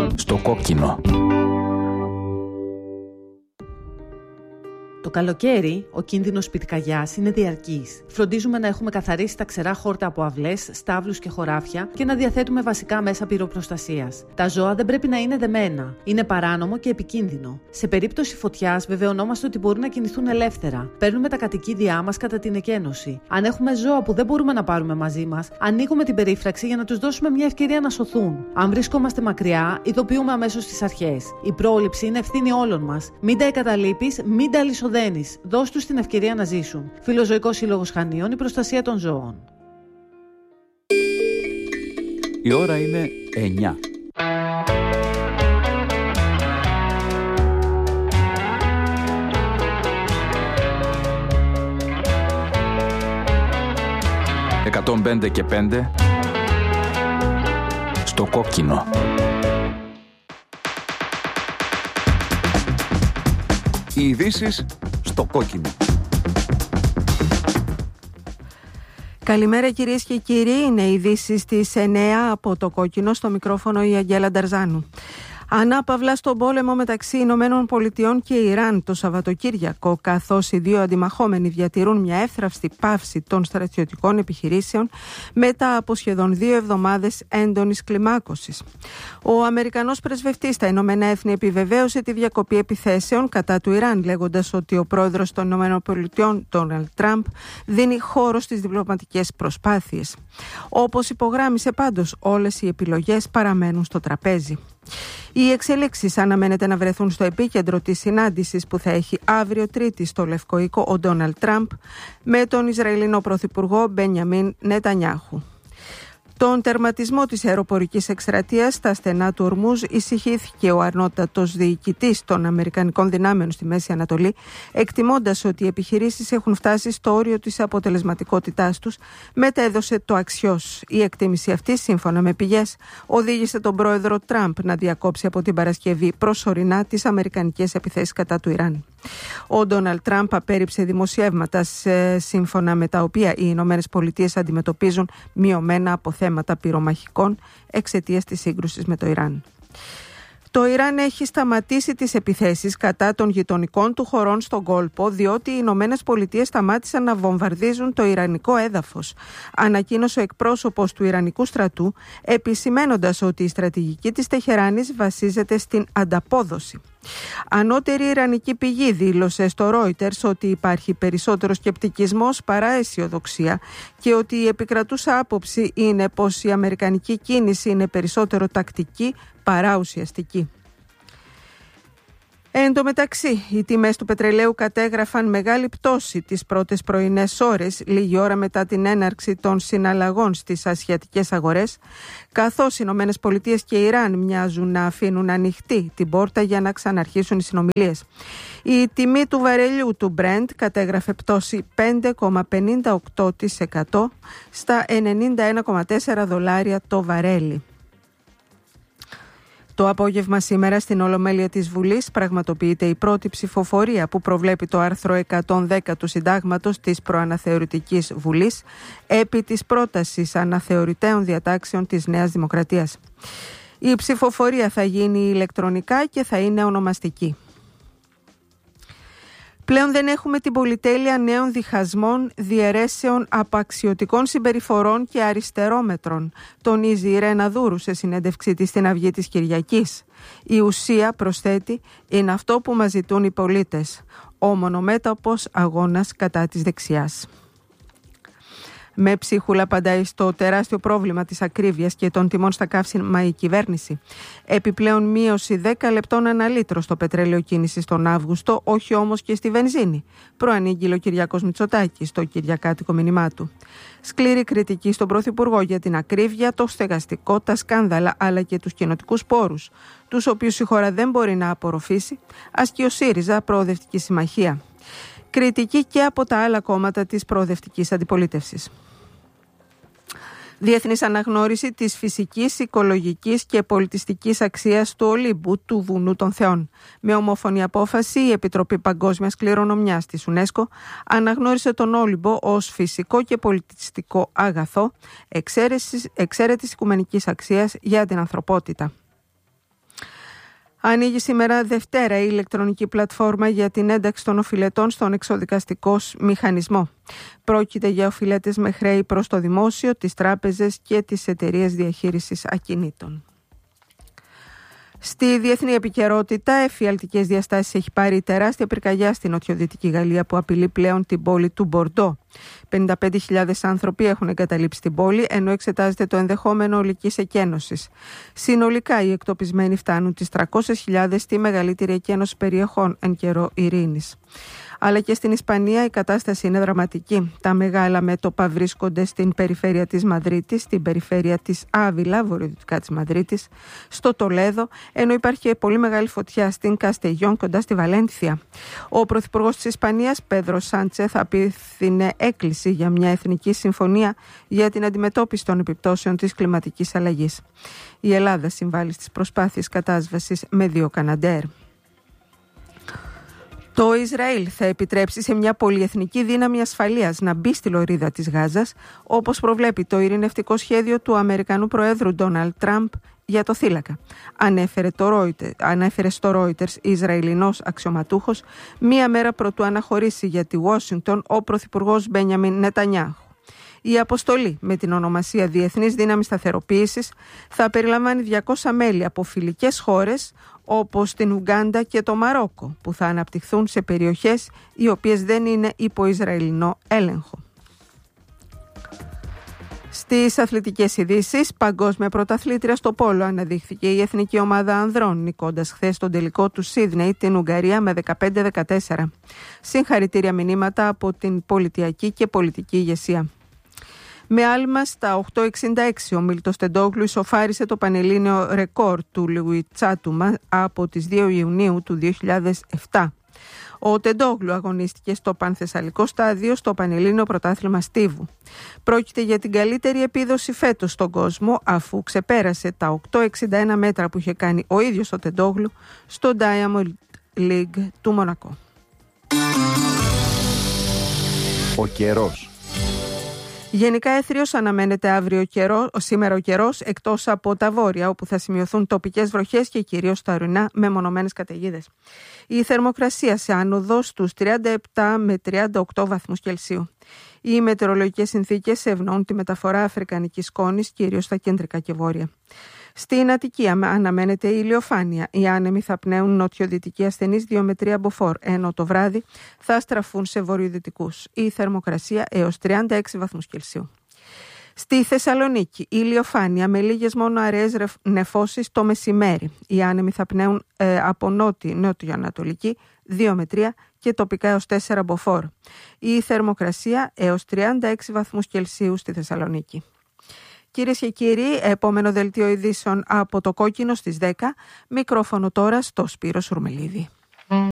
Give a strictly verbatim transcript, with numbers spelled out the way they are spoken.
Στο κόκκινο. Το καλοκαίρι, ο κίνδυνος πυρκαγιάς είναι διαρκής. Φροντίζουμε να έχουμε καθαρίσει τα ξερά χόρτα από αυλές, στάβλους και χωράφια και να διαθέτουμε βασικά μέσα πυροπροστασίας. Τα ζώα δεν πρέπει να είναι δεμένα. Είναι παράνομο και επικίνδυνο. Σε περίπτωση φωτιάς, βεβαιωνόμαστε ότι μπορούν να κινηθούν ελεύθερα. Παίρνουμε τα κατοικίδια μας κατά την εκένωση. Αν έχουμε ζώα που δεν μπορούμε να πάρουμε μαζί μας, ανοίγουμε την περίφραξη για να τους δώσουμε μια ευκαιρία να σωθούν. Αν βρισκόμαστε μακριά, ειδοποιούμε αμέσως τις αρχές. Η πρόληψη είναι ευθύνη όλων μας. Μην τα εγκαταλείπεις, μην τα λησοδένεις. Δώσ' τους την ευκαιρία να ζήσουν. Φιλοζωικός Σύλλογος Χανίων, η προστασία των ζώων. Η ώρα είναι εννιά. εκατόν πέντε και πέντε στο κόκκινο. Οι ειδήσεις στο κόκκινο. Καλημέρα κυρίες και κύριοι, είναι οι ειδήσεις στις εννιά από το κόκκινο, στο μικρόφωνο η Αγγέλα Νταρζάνου. Ανάπαυλα στον πόλεμο μεταξύ Ηνωμένων Πολιτειών και Ιράν το Σαββατοκύριακο, καθώς οι δύο αντιμαχόμενοι διατηρούν μια εύθραυστη παύση των στρατιωτικών επιχειρήσεων μετά από σχεδόν δύο εβδομάδες έντονης κλιμάκωσης. Ο Αμερικανός πρεσβευτής στα Ηνωμένα Έθνη επιβεβαίωσε τη διακοπή επιθέσεων κατά του Ιράν, λέγοντας ότι ο πρόεδρος των Ηνωμένων Πολιτειών, Ντόναλντ Τραμπ, δίνει χώρο στις διπλωματικές προσπάθειες. Όπως υπογράμμισε πάντως, όλες οι επιλογές παραμένουν στο τραπέζι. Οι εξελίξεις αναμένεται να βρεθούν στο επίκεντρο της συνάντησης που θα έχει αύριο Τρίτη στο Λευκό Οίκο ο Ντόναλντ Τραμπ με τον Ισραηλινό Πρωθυπουργό Μπενιαμίν Νετανιάχου. Τον τερματισμό της αεροπορικής εκστρατείας στα στενά του Ορμούζ ησυχήθηκε ο αρνότατος διοικητής των Αμερικανικών δυνάμεων στη Μέση Ανατολή, εκτιμώντας ότι οι επιχειρήσεις έχουν φτάσει στο όριο της αποτελεσματικότητάς τους, μετέδωσε το αξιός. Η εκτίμηση αυτή, σύμφωνα με πηγές, οδήγησε τον πρόεδρο Τραμπ να διακόψει από την Παρασκευή προσωρινά τις αμερικανικές επιθέσεις κατά του Ιράν. Ο Ντόναλντ Τραμπ απέρριψε δημοσιεύματα σύμφωνα με τα οποία οι Ηνωμένες Πολιτείες αντιμετωπίζουν μειωμένα αποθέματα πυρομαχικών εξαιτίας της σύγκρουσης με το Ιράν. Το Ιράν έχει σταματήσει τις επιθέσεις κατά των γειτονικών του χωρών στον κόλπο, διότι οι Ηνωμένες Πολιτείες σταμάτησαν να βομβαρδίζουν το ιρανικό έδαφος, ανακοίνωσε ο εκπρόσωπος του Ιρανικού στρατού, επισημένοντας ότι η στρατηγική της Τεχεράνης βασίζεται στην ανταπόδοση. Ανώτερη ιρανική πηγή δήλωσε στο Reuters ότι υπάρχει περισσότερο σκεπτικισμός παρά αισιοδοξία και ότι η επικρατούσα άποψη είναι πως η αμερικανική κίνηση είναι περισσότερο τακτική παρά ουσιαστική. Εν τω μεταξύ, οι τιμές του πετρελαίου κατέγραφαν μεγάλη πτώση τις πρώτες πρωινές ώρες, λίγη ώρα μετά την έναρξη των συναλλαγών στις ασιατικές αγορές, καθώς οι Ηνωμένες Πολιτείες και Ιράν μοιάζουν να αφήνουν ανοιχτή την πόρτα για να ξαναρχίσουν οι συνομιλίες. Η τιμή του βαρελιού του Brent κατέγραφε πτώση πέντε κόμμα πενήντα οκτώ τοις εκατό στα ενενήντα ένα κόμμα τέσσερα δολάρια το βαρέλι. Το απόγευμα σήμερα στην Ολομέλεια της Βουλής πραγματοποιείται η πρώτη ψηφοφορία που προβλέπει το άρθρο εκατόν δέκα του Συντάγματος της Προαναθεωρητικής Βουλής επί της πρότασης αναθεωρητέων διατάξεων της Νέας Δημοκρατίας. Η ψηφοφορία θα γίνει ηλεκτρονικά και θα είναι ονομαστική. Πλέον δεν έχουμε την πολυτέλεια νέων διχασμών, διαιρέσεων, απαξιωτικών συμπεριφορών και αριστερόμετρων, τονίζει η Ρένα Δούρου σε συνέντευξή της στην Αυγή της Κυριακής. Η ουσία, προσθέτει, είναι αυτό που μας ζητούν οι πολίτες, ο μονομέτωπος αγώνας κατά της δεξιάς. Με ψίχουλα απαντάει στο τεράστιο πρόβλημα της ακρίβειας και των τιμών στα καύσιμα η κυβέρνηση. Επιπλέον μείωση δέκα λεπτών ανά λίτρο στο πετρέλαιο κίνησης τον Αύγουστο, όχι όμως και στη βενζίνη, προανήγγειλε ο Κυριάκος Μητσοτάκης στο κυριακάτικο μήνυμά του. Σκληρή κριτική στον Πρωθυπουργό για την ακρίβεια, το στεγαστικό, τα σκάνδαλα αλλά και τους κοινοτικούς πόρους, τους οποίους η χώρα δεν μπορεί να απορροφήσει, ασκεί ο ΣΥΡΙΖΑ Προοδευτική Συμμαχία. Κριτική και από τα άλλα κόμματα της προοδευτικής αντιπολίτευσης. Διεθνής αναγνώριση της φυσικής, οικολογικής και πολιτιστικής αξίας του Ολύμπου, του Βουνού των Θεών. Με ομόφωνη απόφαση, η Επιτροπή Παγκόσμιας Κληρονομιάς της UNESCO αναγνώρισε τον Όλυμπο ως φυσικό και πολιτιστικό αγαθό, εξαίρετης οικουμενικής αξίας για την ανθρωπότητα. Ανοίγει σήμερα Δευτέρα η ηλεκτρονική πλατφόρμα για την ένταξη των οφειλετών στον εξοδικαστικό μηχανισμό. Πρόκειται για οφειλέτες με χρέη προς το δημόσιο, τις τράπεζες και τις εταιρείες διαχείρισης ακινήτων. Στη διεθνή επικαιρότητα, εφιαλτικές διαστάσεις έχει πάρει η τεράστια πυρκαγιά στην νοτιοδυτική Γαλλία που απειλεί πλέον την πόλη του Μπορντό. πενήντα πέντε χιλιάδες άνθρωποι έχουν εγκαταλείψει την πόλη, ενώ εξετάζεται το ενδεχόμενο ολικής εκένωσης. Συνολικά, οι εκτοπισμένοι φτάνουν τις τριακόσιες χιλιάδες, στη μεγαλύτερη εκένωση περιοχών εν καιρό ειρήνης. Αλλά και στην Ισπανία η κατάσταση είναι δραματική. Τα μεγάλα μέτωπα βρίσκονται στην περιφέρεια της Μαδρίτης, στην περιφέρεια της Άβυλα, βορειοδυτικά της Μαδρίτης, στο Τολέδο, ενώ υπάρχει και πολύ μεγάλη φωτιά στην Καστεγιόν, κοντά στη Βαλένθια. Ο Πρωθυπουργός της Ισπανίας, Πέδρο Σάντσεθ, απίθυνε έκκληση για μια εθνική συμφωνία για την αντιμετώπιση των επιπτώσεων της κλιματικής αλλαγής. Η Ελλάδα συμβάλλει στις προσπάθειες κατάσβεσης με δύο Καναντέρ. Το Ισραήλ θα επιτρέψει σε μια πολυεθνική δύναμη ασφαλείας να μπει στη λωρίδα της Γάζας, όπως προβλέπει το ειρηνευτικό σχέδιο του Αμερικανού Προέδρου Ντόναλντ Τραμπ για το θύλακα. Ανέφερε, το Reuters, ανέφερε στο Reuters Ισραηλινός αξιωματούχος μία μέρα προτού αναχωρήσει για τη Ουάσιγκτον ο Πρωθυπουργός Μπένιαμιν Νετανιάχου. Η αποστολή, με την ονομασία Διεθνής Δύναμη Σταθεροποίησης, θα περιλαμβάνει διακόσια μέλη από φιλικές χώρες όπως την Ουγκάντα και το Μαρόκο, που θα αναπτυχθούν σε περιοχές οι οποίες δεν είναι υπό Ισραηλινό έλεγχο. Στις αθλητικές ειδήσεις, παγκόσμια πρωταθλήτρια στο πόλο αναδείχθηκε η εθνική ομάδα ανδρών, νικώντας χθες τον τελικό του Σίδνεϊ την Ουγγαρία με δεκαπέντε δεκατέσσερα. Συγχαρητήρια μηνύματα από την πολιτιακή και πολιτική ηγεσία. Με άλμα στα οκτώ εξήντα έξι, ο Μίλτος Τεντόγλου ισοφάρισε το πανελλήνιο ρεκόρ του Λουιτσάτουμα από τις δύο Ιουνίου του δύο χιλιάδες επτά. Ο Τεντόγλου αγωνίστηκε στο πανθεσσαλικό στάδιο στο Πανελλήνιο Πρωτάθλημα Στίβου. Πρόκειται για την καλύτερη επίδοση φέτος στον κόσμο, αφού ξεπέρασε τα οκτώ εξήντα ένα μέτρα που είχε κάνει ο ίδιος ο Τεντόγλου στο Diamond League του Μονακό. Ο καιρός. Γενικά έθριος αναμένεται αύριο καιρό, σήμερα ο καιρός, εκτός από τα βόρεια, όπου θα σημειωθούν τοπικές βροχές και κυρίως τα ορεινά με μονομένες καταιγίδες. Η θερμοκρασία σε άνοδο στους τριάντα επτά με τριάντα οκτώ βαθμούς Κελσίου. Οι μετεωρολογικές συνθήκες ευνοούν τη μεταφορά αφρικανικής σκόνης, κυρίως στα κεντρικά και βόρεια. Στην Αττική αναμένεται η ηλιοφάνεια. Οι άνεμοι θα πνέουν νοτιοδυτική ασθενείς δύο με τρία μποφόρ, ενώ το βράδυ θα στραφούν σε βορειοδυτικούς. Η θερμοκρασία έως τριάντα έξι βαθμούς Κελσίου. Στη Θεσσαλονίκη, η ηλιοφάνεια με λίγες μόνο αραιές νεφώσεις το μεσημέρι. Οι άνεμοι θα πνέουν ε, από νότιο-νότιο-ανατολική δύο με τρία και τοπικά έως τέσσερα μποφόρ. Η θερμοκρασία έως τριάντα έξι βαθμούς Κελσίου στη Θεσσαλονίκη. Κυρίες και κύριοι, επόμενο δελτίο ειδήσεων από το Κόκκινο στις δέκα. Μικρόφωνο τώρα στο Σπύρο Σουρμελίδη.